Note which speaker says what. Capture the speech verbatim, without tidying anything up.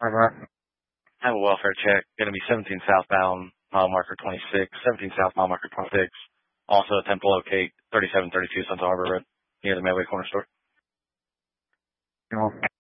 Speaker 1: All right.
Speaker 2: I have a welfare check. Going to be seventeen southbound, mile marker twenty-six, seventeen south, mile marker twenty-six. Also attempt to locate thirty-seven thirty-two Central Harbor Road near the Medway Corner Store.
Speaker 1: You know,